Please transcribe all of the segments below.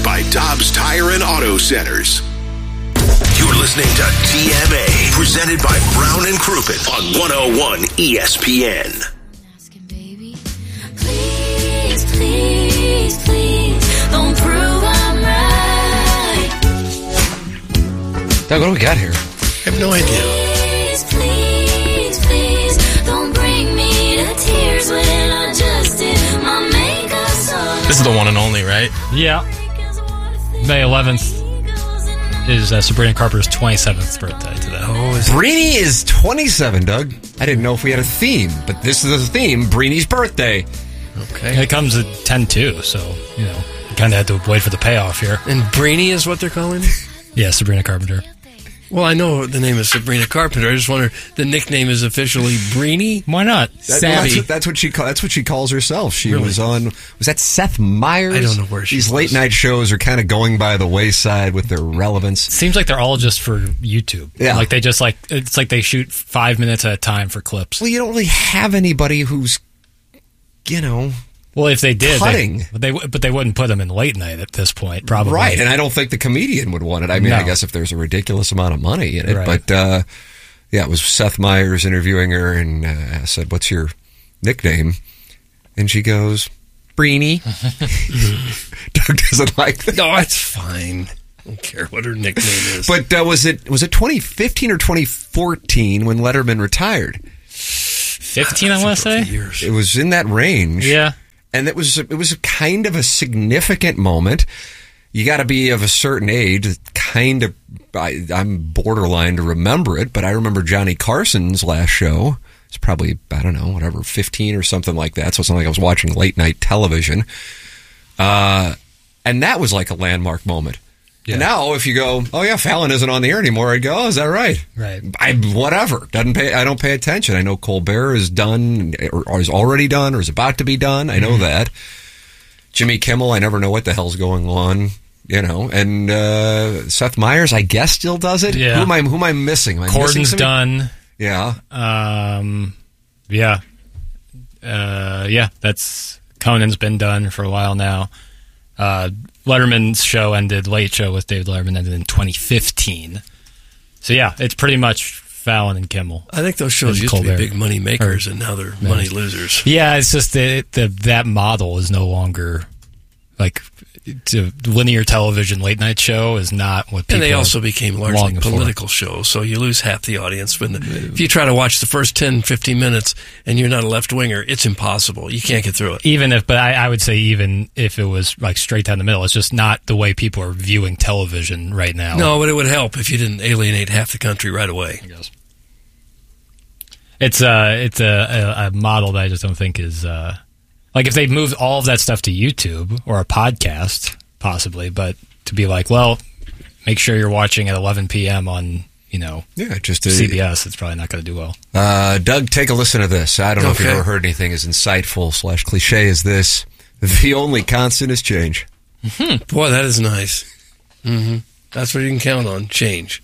Sponsored by Dobbs Tire and Auto Centers. You're listening to TMA, presented by Brown and Crouppen on 101 ESPN. Asking, baby, please, please, please, don't prove I'm right. Doug, what do we got here? I have no idea. Please, please, please, don't bring me to tears when I just did my makeup so. This is the one and only, right? Yeah. May 11th is Sabrina Carpenter's 27th birthday today. Oh, Brini is 27, Doug. I didn't know if we had a theme, but this is a theme, Brini's birthday. okay. It comes at 10-2, so, you kind of had to wait for the payoff here. And Brini is what they're calling? Yeah, Sabrina Carpenter. Well, I know the name is Sabrina Carpenter. I just wonder, the nickname is officially Brini? Why not? Savvy. That's what she calls herself. She Really? was that Seth Meyers? I don't know where she These was. late night shows are kind of going by the wayside with their relevance. Seems like they're all just for YouTube. Yeah. Like they just it's like they shoot 5 minutes at a time for clips. Well, you don't really have anybody who's, Well, if they did, cutting. but they wouldn't put them in late night at this point, probably. Right, and I don't think the comedian would want it. I mean, No. I guess if there's a ridiculous amount of money in it. Right. But, yeah, it was Seth Meyers interviewing her, and I said, what's your nickname? And she goes, Brini. Doug doesn't like that. No, it's fine. I don't care what her nickname is. But was it 2015 or 2014 when Letterman retired? 15, I want to say. Years. It was in that range. Yeah. And it was a kind of a significant moment. You got to be of a certain age. I'm borderline to remember it, but I remember Johnny Carson's last show. It's probably, 15 or something like that. So it's not like I was watching late night television. And that was like a landmark moment. Yeah. And now if you go, oh yeah, Fallon isn't on the air anymore, I'd go, oh, is that right? Right. Whatever. I don't pay attention. I know Colbert is done, or is already done, or is about to be done. I know that. Jimmy Kimmel, I never know what the hell's going on, And Seth Meyers, I guess, still does it. Yeah. Who am I missing? Am I missing Corden's somebody? done. Yeah. Yeah. That's Conan's been done for a while now. Letterman's show ended, Late Show with David Letterman ended in 2015. So yeah, it's pretty much Fallon and Kimmel. I think those shows And used to be Colbert. big money makers, and now they're money losers. Yeah, it's just that model is no longer like linear television late night show is not what people And they also became largely longing for. political shows, so you lose half the audience. If you try to watch the first 10, 15 minutes and you're not a left-winger, it's impossible. You can't get through it. But I would say even if it was like straight down the middle, it's just not the way people are viewing television right now. No, but it would help if you didn't alienate half the country right away. I guess. It's a model that I just don't think is like if they moved all of that stuff to YouTube or a podcast, possibly, but to be like, well, make sure you're watching at 11 p.m. on, just CBS, it's probably not going to do well. Doug, take a listen to this. I don't know if you've Okay. ever heard anything as insightful / cliche as this. The only constant is change. Boy, that is nice. Mm-hmm. That's what you can count on, change.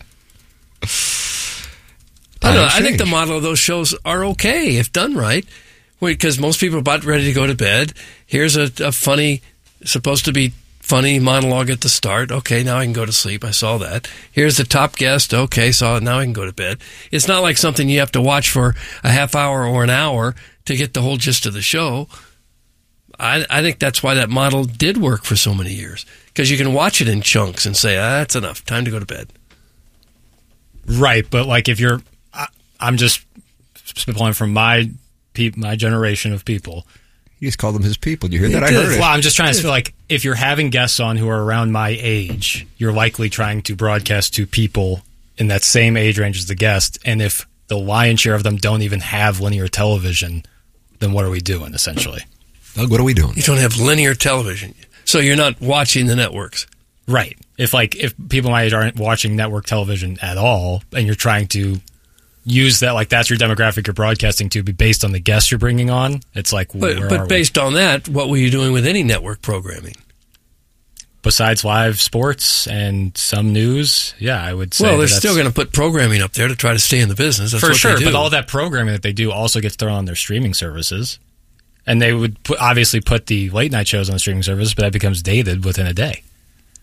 I think the model of those shows are okay if done right, because most people are about ready to go to bed. Here's a funny, supposed to be funny monologue at the start. Okay, now I can go to sleep. I saw that. Here's the top guest. Okay, saw it. Now I can go to bed. It's not like something you have to watch for a half hour or an hour to get the whole gist of the show. I think that's why that model did work for so many years, because you can watch it in chunks and say, that's enough. Time to go to bed. Right, but like if you're, I'm just spitballing from my generation of people. He just called them his people. You hear that? I heard it. Well, I'm just trying to feel like if you're having guests on who are around my age, you're likely trying to broadcast to people in that same age range as the guest. And if the lion's share of them don't even have linear television, then what are we doing, essentially? Doug, what are we doing? You don't have linear television, so you're not watching the networks. Right. If people my age aren't watching network television at all, and you're trying to use that, like that's your demographic you're broadcasting to, be based on the guests you're bringing on, it's like, But based on that, what were you doing with any network programming? Besides live sports and some news, yeah, I would say. Well, they're still going to put programming up there to try to stay in the business. That's for what sure, they do. but all that programming that they do also gets thrown on their streaming services. And they would obviously put the late night shows on the streaming service, but that becomes dated within a day.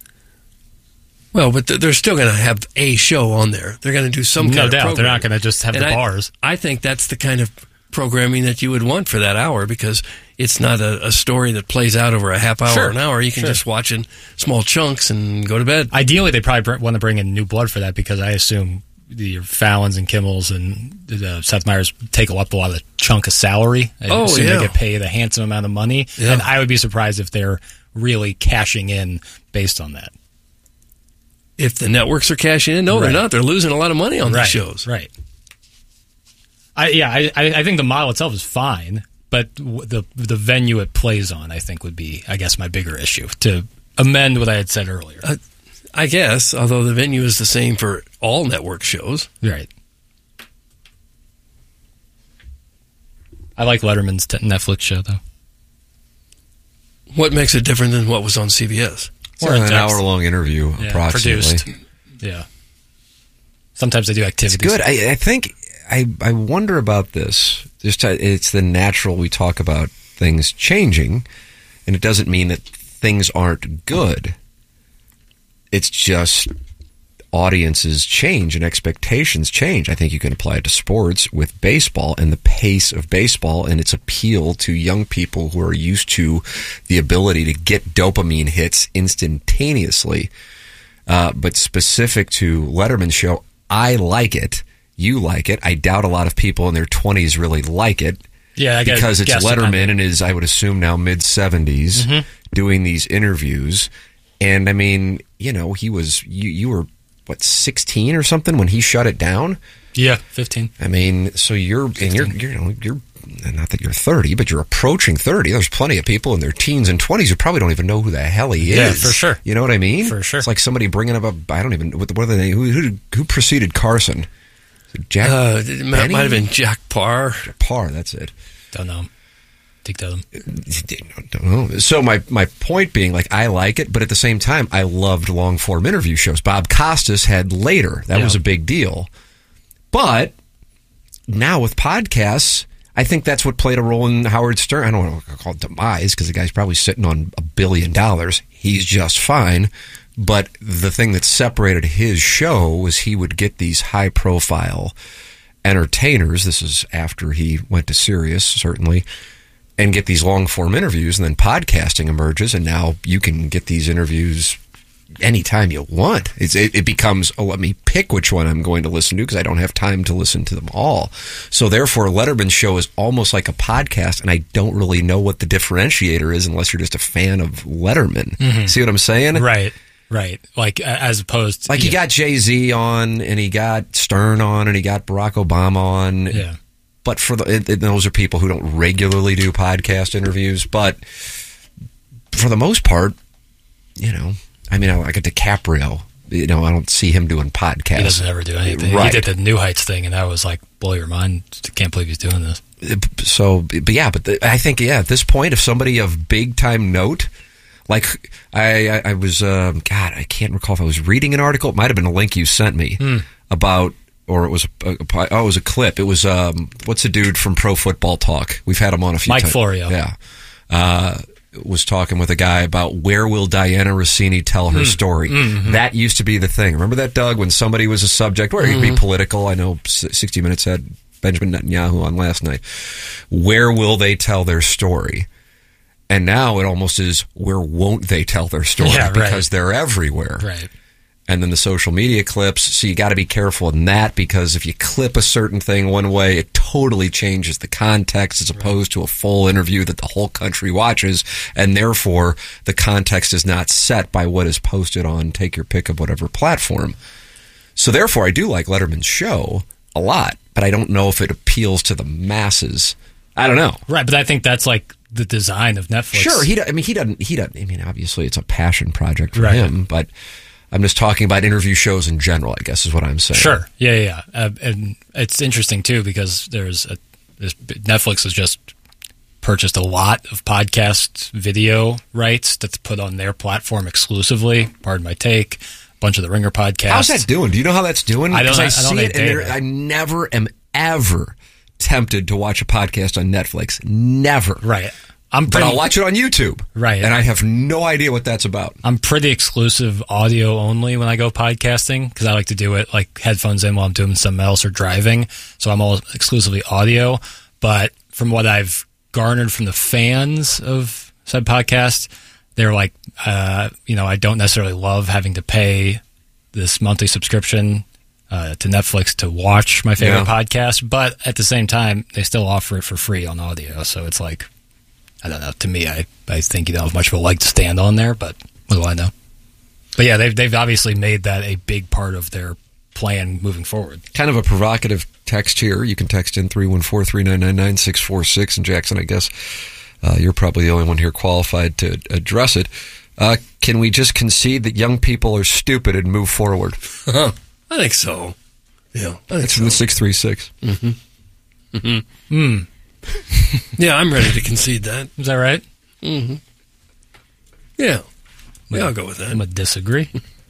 Well, but they're still going to have a show on there. They're going to do some kind No of doubt. programming. They're not going to just have the bars. I think that's the kind of programming that you would want for that hour, because it's not a story that plays out over a half hour Sure. or an hour. You can just watch in small chunks and go to bed. Ideally, they probably want to bring in new blood for that, because I assume your Fallons and Kimmels and Seth Meyers take up a lot of the chunk of salary. I assume they get paid a handsome amount of money. Yeah. And I would be surprised if they're really cashing in based on that. If the networks are cashing in, no, they're Right. not. They're losing a lot of money on these shows. Right. I think the model itself is fine, but the venue it plays on, I think, would be, I guess, my bigger issue, to amend what I had said earlier. I guess, although the venue is the same for all network shows. Right. I like Letterman's Netflix show, though. What makes it different than what was on CBS? It's an hour-long interview, approximately. Produced. Yeah. Sometimes they do activities. It's good. I think I wonder about this. It's the natural. We talk about things changing, and it doesn't mean that things aren't good. It's just audiences change and expectations change. I think you can apply it to sports with baseball and the pace of baseball and its appeal to young people who are used to the ability to get dopamine hits instantaneously. But specific to Letterman's show, I like it. You like it. I doubt a lot of people in their 20s really like it. Yeah, I because it's Letterman and is, I would assume, now mid-70s doing these interviews. And I mean, you know, he was you were what, 16 or something when he shut it down? Yeah, 15. I mean, so you're not that you're 30, but you're approaching 30. There's plenty of people in their teens and 20s who probably don't even know who the hell he is. Yeah, for sure. You know what I mean? For sure. It's like somebody bringing up I don't even, what are the names? Who preceded Carson? Jack It might have been Jack Parr. Parr, that's it. Don't know. Don't know. So my point being, like, I like it, but at the same time, I loved long form interview shows. Bob Costas had later. That was a big deal. But now with podcasts, I think that's what played a role in Howard Stern. I don't want to call it demise, because the guy's probably sitting on $1 billion. He's just fine. But the thing that separated his show was he would get these high profile entertainers. This is after he went to Sirius, certainly, and get these long form interviews, and then podcasting emerges, and now you can get these interviews anytime you want. It becomes, let me pick which one I'm going to listen to, because I don't have time to listen to them all. So therefore, Letterman's show is almost like a podcast, and I don't really know what the differentiator is unless you're just a fan of Letterman. Mm-hmm. See what I'm saying? Right. Like, as opposed to... Like, he got Jay-Z on, and he got Stern on, and he got Barack Obama on. Yeah. But those are people who don't regularly do podcast interviews. But for the most part, you know, I mean, like a DiCaprio, you know, I don't see him doing podcasts. He doesn't ever do anything. Right. He did the New Heights thing, and that was like, blow your mind. Can't believe he's doing this. So, I think, at this point, if somebody of big time note, like I was, God, I can't recall if I was reading an article. It might have been a link you sent me about. Or it was it was a clip. It was what's the dude from Pro Football Talk? We've had him on a few times. Mike Florio. Yeah, was talking with a guy about where will Diana Rossini tell her story. Mm-hmm. That used to be the thing. Remember that, Doug? When somebody was a subject where it could be political. I know 60 Minutes had Benjamin Netanyahu on last night. Where will they tell their story? And now it almost is, where won't they tell their story? Yeah, because they're everywhere. Right. And then the social media clips, so you got to be careful in that, because if you clip a certain thing one way, it totally changes the context as opposed to a full interview that the whole country watches, and therefore the context is not set by what is posted on take your pick of whatever platform. So therefore I do like Letterman's show a lot, but I don't know if it appeals to the masses. I don't know. Right, but I think that's like the design of Netflix. Sure, he doesn't. I mean, obviously it's a passion project for him, but I'm just talking about interview shows in general, I guess is what I'm saying. Sure. Yeah. And it's interesting, too, because Netflix has just purchased a lot of podcast video rights that's put on their platform exclusively. Pardon my take. A bunch of the Ringer podcasts. How's that doing? Do you know how that's doing? I don't know. See it, and I never am ever tempted to watch a podcast on Netflix. Never. Right. But I'll watch it on YouTube. Right. And I have no idea what that's about. I'm pretty exclusive audio only when I go podcasting because I like to do it like headphones in while I'm doing something else or driving. So I'm all exclusively audio. But from what I've garnered from the fans of said podcast, they're like, I don't necessarily love having to pay this monthly subscription to Netflix to watch my favorite podcast. But at the same time, they still offer it for free on audio. So it's like, I don't know. To me, I think you don't have much of a leg to stand on there, but what do I know? But yeah, they've obviously made that a big part of their plan moving forward. Kind of a provocative text here. You can text in 314-399-9646. And Jackson, I guess you're probably the only one here qualified to address it. Can we just concede that young people are stupid and move forward? I think so. Yeah, That's from the 636. Mm-hmm. Mm-hmm. Yeah, I'm ready to concede that. Is that right? Mm-hmm. Yeah. I'll go with that. I'm going to disagree.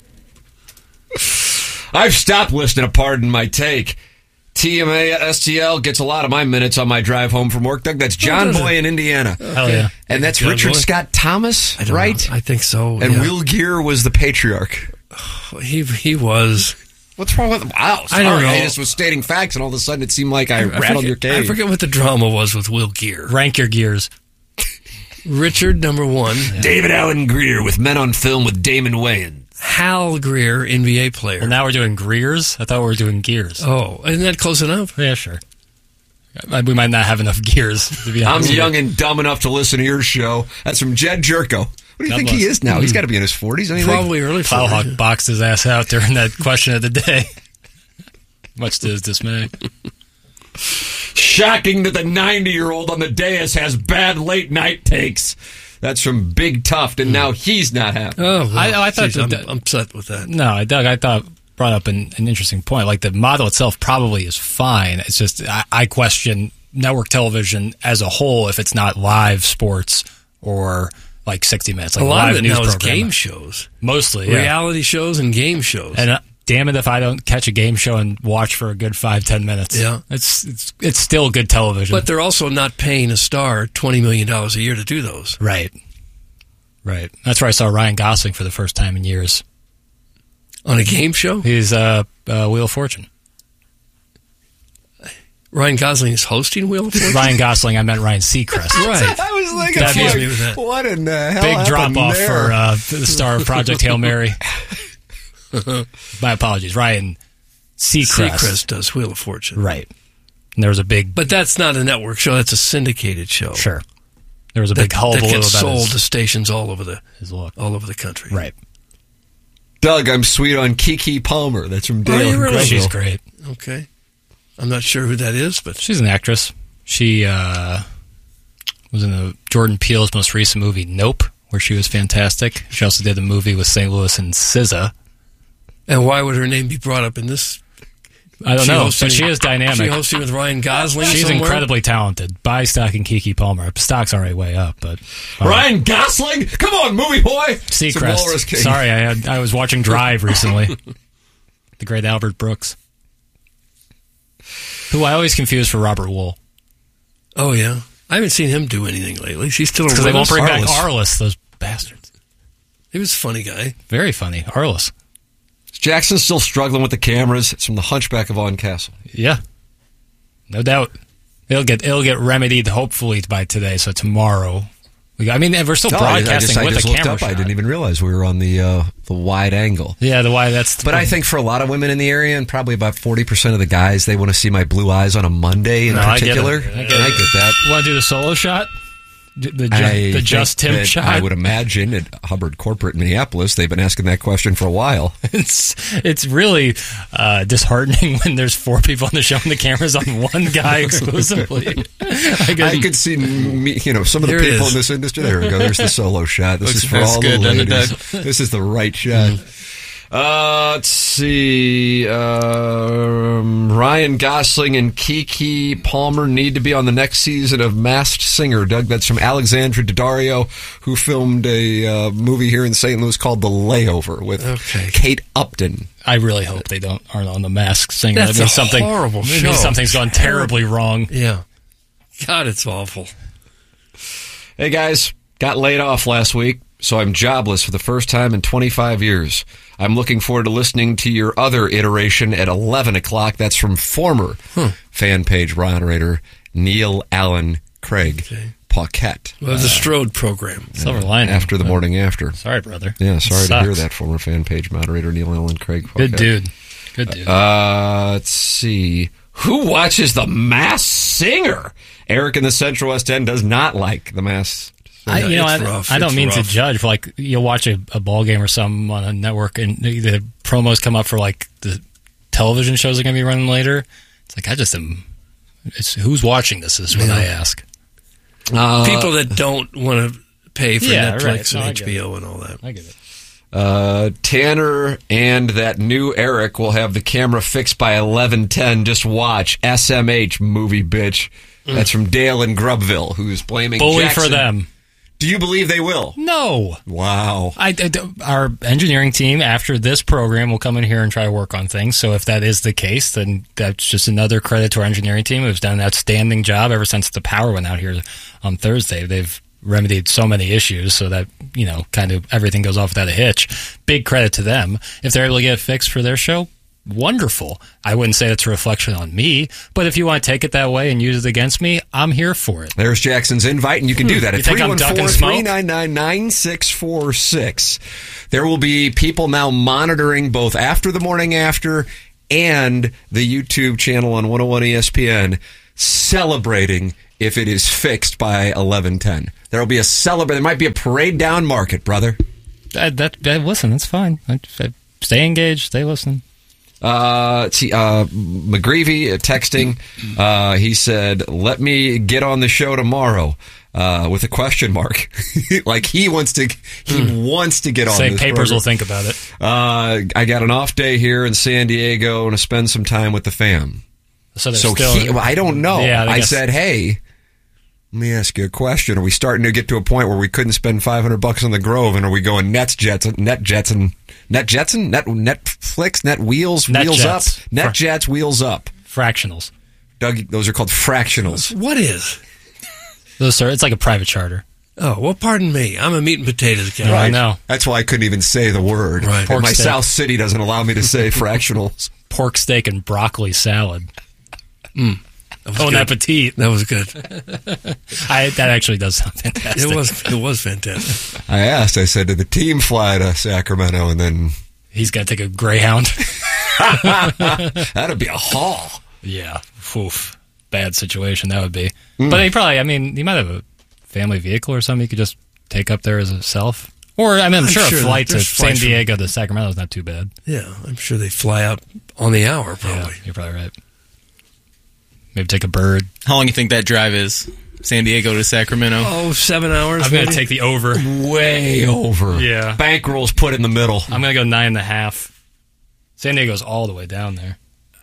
I've stopped listening to Pardon My Take. TMA STL gets a lot of my minutes on my drive home from work. Doug, that's John Boy in Indiana. Hell yeah. And that's John Richard Boy. Scott Thomas, I don't right? know. I think so. And yeah. Will Geer was the patriarch. He was. What's wrong with him? Wow, I don't know. I just was stating facts, and all of a sudden it seemed like I rattled your cage. I forget what the drama was with Will Geer. Rank your gears. Richard, number one. David Allen Greer with Men on Film with Damon Wayans. Hal Greer, NBA player. Well, now we're doing Greers. I thought we were doing gears. Oh, isn't that close enough? Yeah, sure. We might not have enough gears, to be I'm honest. young and dumb enough to listen to your show. That's from Jed Jerko. What do you God think bless. he is now? He's got to be in his 40s. Don't you think? Probably early. Plowhawk boxed his ass out during that question of the day. Much to his dismay. Shocking that the 90-year-old on the dais has bad late-night takes. That's from Big Tuft, and now he's not happy. Oh, well, I thought geez, that- I'm upset with that. No, Doug, I thought brought up an interesting point. Like the model itself probably is fine. It's just I question network television as a whole if it's not live sports or like 60 Minutes. Like A lot live of it news now is program. game shows, Mostly, yeah. reality shows, and game shows. And damn it if I don't catch a game show and watch for a good 5-10 minutes. Yeah. It's still good television. But they're also not paying a star $20 million a year to do those. Right. That's where I saw Ryan Gosling for the first time in years. On a game show? He's Wheel of Fortune. Ryan Gosling is hosting Wheel of Fortune? Ryan Gosling, I meant Ryan Seacrest. Right. I was like, That'd be- me with that. what in the hell Big happened drop off there? for the star of Project Hail Mary. My apologies, Ryan Seacrest. Seacrest does Wheel of Fortune. Right. And there was a big, But that's not a network show. That's a syndicated show. sure. There was a big That hullabaloo gets about sold his, to stations all over the look. country. Right. Doug, I'm sweet on Keke Palmer. That's from Are Dale you and really? Greenville. She's great. Okay. I'm not sure who that is, but She's an actress. She was in the Jordan Peele's most recent movie, Nope, where she was fantastic. She also did a movie with St. Louis and SZA. and why would her name be brought up in this? I don't She know, hosting- but she is dynamic. She hosting with Ryan Gosling. She's somewhere? incredibly talented. Buy stock in Keke Palmer. Stock's already way up, but Ryan Gosling? Come on, movie boy! It's a Walrus Seacrest. King. Sorry, I was watching Drive recently. The great Albert Brooks, who I always confuse for Robert Wool Oh yeah, I haven't seen him do anything lately. She's still because they won't bring back Arliss. Arliss. Those bastards. He was a funny guy. Very funny, Arliss. Jackson's still struggling with the cameras. It's from The Hunchback of Vaughan Castle. Yeah, no doubt. It'll get remedied hopefully by today. So tomorrow, we're still broadcasting I with just a looked camera up. shot. I didn't even realize we were on the wide angle. Yeah, that's. But I think for a lot of women in the area, and probably about 40% of the guys, they want to see my blue eyes on a Monday in No, I get it. particular. I get And it. I get that. Want to do the solo shot? The I Just think Tim that shot. I would imagine at Hubbard Corporate Minneapolis, they've been asking that question for a while. It's really disheartening when there's 4 people on the show and the camera's on one guy exclusively. I could see, some of the Here it people is. in this industry. There we go. There's the solo shot. This is for That's all good, the doesn't it, ladies. This is the right shot. Let's see. Ryan Gosling and Keke Palmer need to be on the next season of Masked Singer. Doug, that's from Alexandra Daddario, who filmed a movie here in St. Louis called The Layover with Kate Upton. I really hope they aren't on the Masked Singer. That's That means a horrible it show. means something's gone terribly wrong. Yeah. God, it's awful. Hey, guys. Got laid off last week, so I'm jobless for the first time in 25 years. I'm looking forward to listening to your other iteration at 11 o'clock. That's from former fan page moderator Neil Allen Craig Paquette. Well, the Strode program. Silver lining. After the morning after. Sorry, brother. Yeah, sorry to hear Sucks. that, former fan page moderator Neil Allen Craig Paquette. Good dude. Good dude. Let's see. Who watches The Masked Singer? Eric in the Central West End does not like The Masked I It's rough. don't It's mean rough. to judge, but like you'll watch a ball game or something on a network, and the promos come up for like the television shows are going to be running later. It's like I just am. It's who's watching this is what I ask. People that don't want to pay for Yeah, Netflix right. No, I and get HBO and all that. I get it. Tanner and that new Eric will have the camera fixed by 11:10. Just watch SMH movie, bitch. That's from Dale in Grubville, who's blaming Bully Jackson. for them. Do you believe they will? No. Wow. Our engineering team after this program will come in here and try to work on things. So if that is the case, then that's just another credit to our engineering team, who's done an outstanding job ever since the power went out here on Thursday. They've remedied so many issues so that, kind of everything goes off without a hitch. Big credit to them. If they're able to get it fixed for their show, wonderful. I wouldn't say it's a reflection on me, but if you want to take it that way and use it against me, I'm here for it. There's Jackson's invite, and you can do that You at think I'm ducking smoke? 314-399-9646. There will be people now monitoring both after the morning after and the YouTube channel on 101 ESPN celebrating if it is fixed by 11:10. There will be a there might be a parade down Market, brother. Listen, that's fine. Stay engaged. Stay listening. Let's see, McGreevy texting. He said, "Let me get on the show tomorrow," with a question mark. Like he wants to get on. Say this papers program. will think about it. I got an off day here in San Diego and to spend some time with the fam. So they're So still. I don't know. Yeah, I said, hey, let me ask you a question. Are we starting to get to a point where we couldn't spend $500 on the Grove, and are we going Netflix, Net Wheels, Wheels Up, Netjets. Netjets, Wheels Up? Fractionals. Doug, those are called fractionals. What is? Those are. It's like a private charter. Oh, well, pardon me. I'm a meat and potatoes guy. I know. That's why I couldn't even say the word. Right. And Pork my steak. South City doesn't allow me to say fractionals. Pork steak and broccoli salad. That was Bon good. appetit. That was good. That actually does sound fantastic. It was fantastic. I asked, I said, did the team fly to Sacramento? And then He's got to take a Greyhound. that'd be a haul. Yeah. Oof. Bad situation that would be. But he might have a family vehicle or something he could just take up there as a self. Or, I'm sure a flight to there's San flights from- Diego to Sacramento is not too bad. Yeah, I'm sure they fly out on the hour, probably. Yeah, you're probably right. Maybe take a bird. How long you think that drive is? San Diego to Sacramento? Oh, 7 hours. I'm going to maybe? take the over. Way over. Yeah. Bankrolls put in the middle. I'm going to go 9.5. San Diego's all the way down there.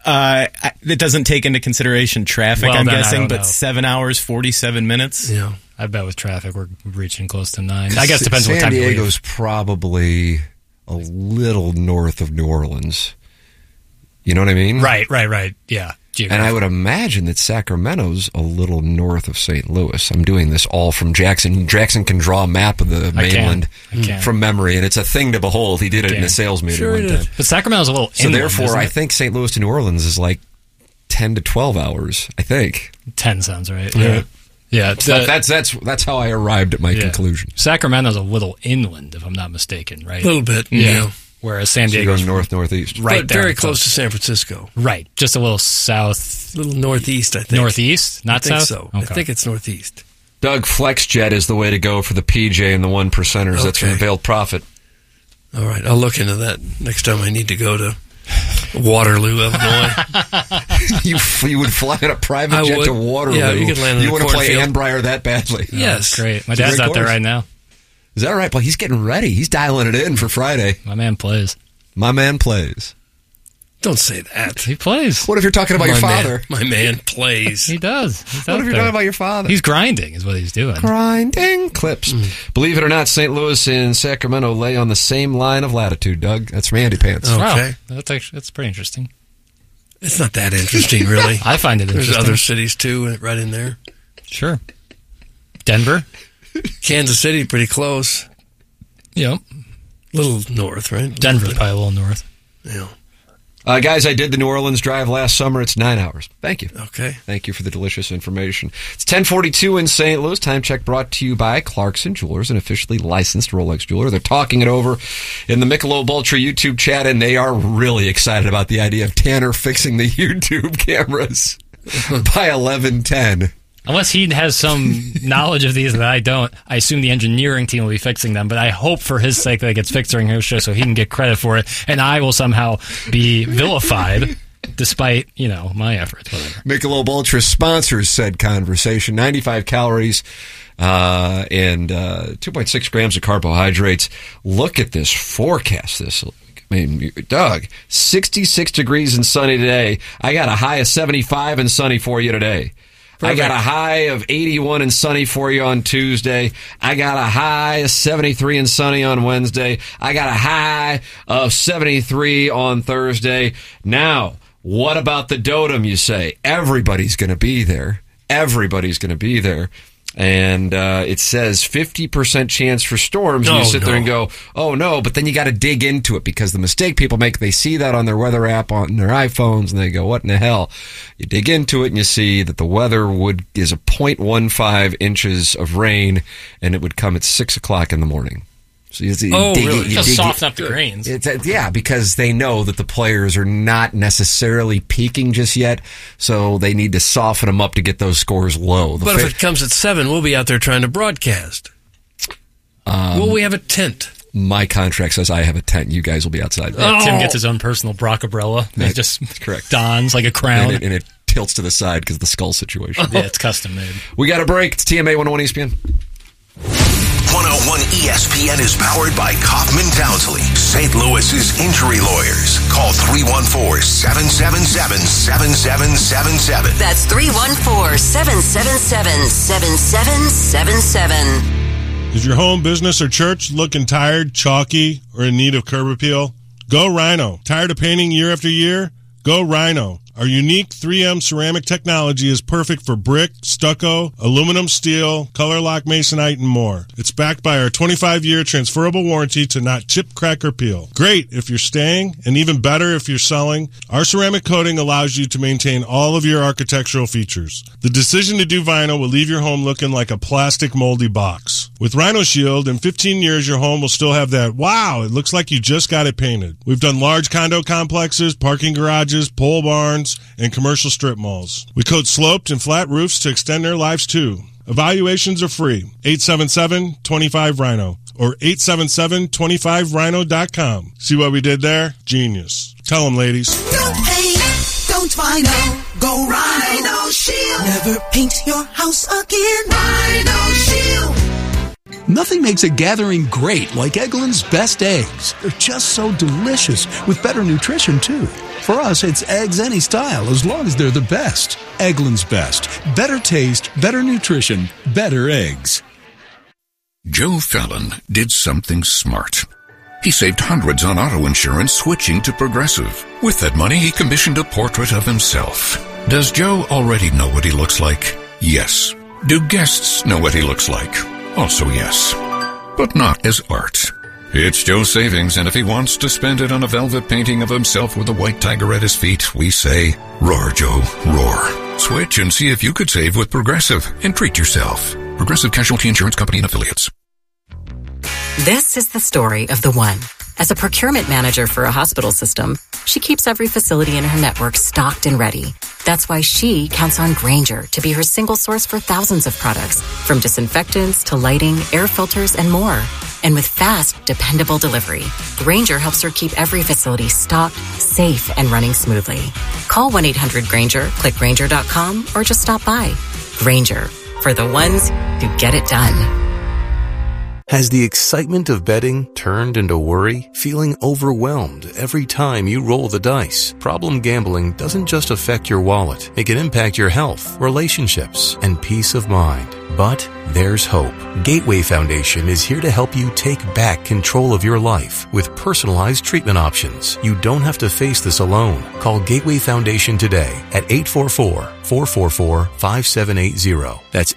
It doesn't take into consideration traffic, Well, I'm then I guessing, don't but know. 7 hours, 47 minutes? Yeah. I bet with traffic we're reaching close to 9. I guess it depends what time San you leave. Diego's probably a little north of New Orleans. You know what I mean? Right. Yeah. And I would imagine that Sacramento's a little north of St. Louis. I'm doing this all from Jackson. Jackson can draw a map of the mainland I can. from memory, and it's a thing to behold. He did it in can. a sales meeting Sure one he time. did. But Sacramento's a little So inland, therefore, isn't I it? think St. Louis to New Orleans is like 10 to 12 hours, I think. 10 sounds right. Yeah. Yeah. That's how I arrived at my Yeah. conclusion. Sacramento's a little inland, if I'm not mistaken, right? A little bit. Yeah. Whereas San So you Diego's go northeast. right But down very the close coast. to San Francisco. Right. Just a little south, A little northeast, I think. northeast, not I think south? so. Okay. I think it's northeast. Doug, FlexJet is the way to go for the PJ and the one percenters. That's from Okay. Veiled Prophet. All right. I'll look into that next time I need to go to Waterloo, Illinois. you would fly on a private I jet would. to Waterloo. Yeah, you could land in You a want to play cornfield. Ann Breyer that badly? Yes. Great. My It's a dad's great out there course. right now. Is that right? Well, he's getting ready. He's dialing it in for Friday. My man plays. My man plays. Don't say that. He plays. What if you're talking about your man- father? my man plays. He does. He's What out if you're there. talking about your father? He's grinding, is what he's doing. grinding clips. Believe it or not, St. Louis and Sacramento lay on the same line of latitude, Doug. That's from Andy Pants. Oh. Wow. Okay. That's pretty interesting. It's not that interesting, really. I find it There's interesting. other cities, too, right in there. Sure. Denver. Kansas City, pretty close. Yep. Little north, right? Denver's probably a little north. Yeah. Guys, I did the New Orleans drive last summer. It's 9 hours. Thank you. Okay. Thank you for the delicious information. It's 10:42 in St. Louis. Time check brought to you by Clarkson Jewelers, an officially licensed Rolex jeweler. They're talking it over in the Michelob Ultra YouTube chat, and they are really excited about the idea of Tanner fixing the YouTube cameras by 11:10. Unless he has some knowledge of these that I don't, I assume the engineering team will be fixing them. But I hope for his sake that it gets fixed during his show so he can get credit for it, and I will somehow be vilified despite, my efforts. Whatever. Michelob Ultra sponsors said conversation. 95 calories and 2.6 grams of carbohydrates. Look at this forecast. Doug, 66 degrees and sunny today. I got a high of 75 and sunny for you today. Perfect. I got a high of 81 and sunny for you on Tuesday. I got a high of 73 and sunny on Wednesday. I got a high of 73 on Thursday. Now, what about the Dotem, you say? Everybody's going to be there. Everybody's going to be there. And it says 50% chance for storms. And you sit there and go, oh, no. But then you got to dig into it because the mistake people make, they see that on their weather app on their iPhones, and they go, what in the hell? You dig into it, and you see that the weather is a 0.15 inches of rain, and it would come at 6 o'clock in the morning. So really? Just soften up the grains. Yeah, because they know that the players are not necessarily peaking just yet, so they need to soften them up to get those scores low. But if it comes at 7, we'll be out there trying to broadcast. Will we have a tent? My contract says I have a tent. You guys will be outside. Tim gets his own personal Brock umbrella. He just dons like a crown. And it tilts to the side because of the skull situation. Yeah, it's custom made. We got a break. It's TMA 101 ESPN. 101 ESPN is powered by Kaufman Townsley, St. Louis's injury lawyers. Call 314-777-7777. That's 314-777-7777. Is your home, business, or church looking tired, chalky, or in need of curb appeal? Go Rhino. Tired of painting year after year? Go Rhino. Our unique 3M ceramic technology is perfect for brick, stucco, aluminum, steel, color lock, masonite, and more. It's backed by our 25-year transferable warranty to not chip, crack, or peel. Great if you're staying, and even better if you're selling. Our ceramic coating allows you to maintain all of your architectural features. The decision to do vinyl will leave your home looking like a plastic moldy box. With Rhino Shield, in 15 years, your home will still have that, wow, it looks like you just got it painted. We've done large condo complexes, parking garages, pole barns, and commercial strip malls. We coat sloped and flat roofs to extend their lives too. Evaluations are free. 877-25-RHINO or 877-25rhino.com. See what we did there? Genius. Tell them, ladies. No pain, don't Rhino. Go Rhino Shield. Never paint your house again. Rhino Shield. Nothing makes a gathering great like Eggland's Best Eggs. They're just so delicious, with better nutrition, too. For us, it's eggs any style, as long as they're the best. Eggland's Best. Better taste, better nutrition, better eggs. Joe Fallon did something smart. He saved hundreds on auto insurance switching to Progressive. With that money, he commissioned a portrait of himself. Does Joe already know what he looks like? Yes. Do guests know what he looks like? Also yes. But not as art. It's Joe's savings, and if he wants to spend it on a velvet painting of himself with a white tiger at his feet, we say, roar, Joe, roar. Switch and see if you could save with Progressive and treat yourself. Progressive Casualty Insurance Company and Affiliates. This is the story of the one. As a procurement manager for a hospital system, she keeps every facility in her network stocked and ready. That's why she counts on Grainger to be her single source for thousands of products, from disinfectants to lighting, air filters, and more. And with fast, dependable delivery, Grainger helps her keep every facility stocked, safe, and running smoothly. Call 1-800-GRAINGER, click Grainger.com, or just stop by. Grainger, for the ones who get it done. Has the excitement of betting turned into worry? Feeling overwhelmed every time you roll the dice? Problem gambling doesn't just affect your wallet. It can impact your health, relationships, and peace of mind. But there's hope. Gateway Foundation is here to help you take back control of your life with personalized treatment options. You don't have to face this alone. Call Gateway Foundation today at 844-444-5780. That's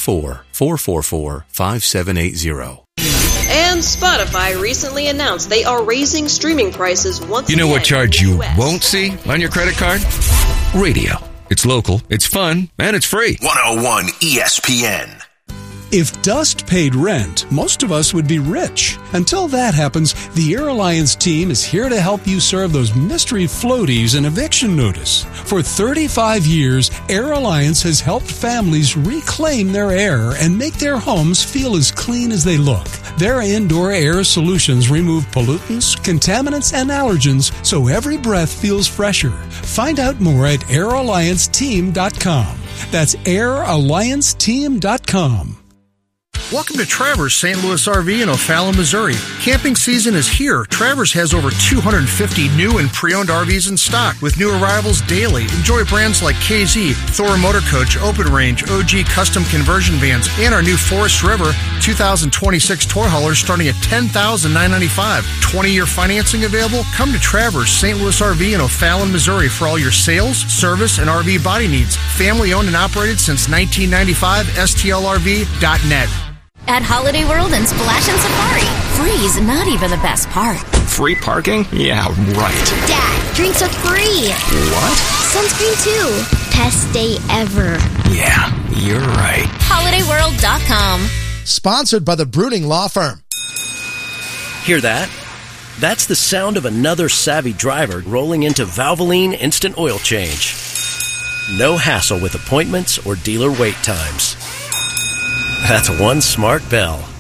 844-444-5780. And Spotify recently announced they are raising streaming prices once again. You know what charge in the you US. won't see on your credit card? Radio. It's local, it's fun, and it's free. 101 ESPN. If dust paid rent, most of us would be rich. Until that happens, the Air Alliance team is here to help you serve those mystery floaties and eviction notice. For 35 years, Air Alliance has helped families reclaim their air and make their homes feel as clean as they look. Their indoor air solutions remove pollutants, contaminants, and allergens so every breath feels fresher. Find out more at airallianceteam.com. That's airallianceteam.com. Welcome to Travers St. Louis RV in O'Fallon, Missouri. Camping season is here. Travers has over 250 new and pre-owned RVs in stock with new arrivals daily. Enjoy brands like KZ, Thor Motor Coach, Open Range, OG Custom Conversion Vans, and our new Forest River 2026 tour haulers starting at $10,995. 20-year financing available? Come to Travers St. Louis RV in O'Fallon, Missouri for all your sales, service, and RV body needs. Family owned and operated since 1995. STLRV.net. At Holiday World and Splash and Safari, free is not even the best part. Free parking? Yeah, right. Dad, drinks are free. What? Sunscreen too. Best day ever. Yeah, you're right. HolidayWorld.com. Sponsored by the Bruning Law Firm. Hear that? That's the sound of another savvy driver rolling into Valvoline Instant Oil Change. No hassle with appointments or dealer wait times. That's one smart bell.